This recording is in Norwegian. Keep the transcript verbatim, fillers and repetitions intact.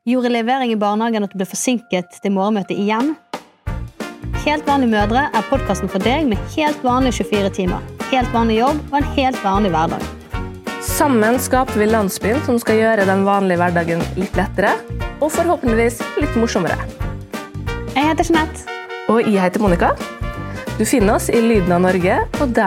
Gjorde levering i barnehagen at du ble forsinket til morgenmøtet igjen? Helt vanlige mødre er podcasten for deg med helt vanlige tjuefire timer, helt vanlig jobb og en helt vanlig hverdag. Sammen skaper vi landsbyen som skal gjøre den vanlige hverdagen litt lettere, og forhåpentligvis litt morsommere. Jeg heter Jeanette. Og jeg heter Monica. Du finner oss i Lyden av Norge, og der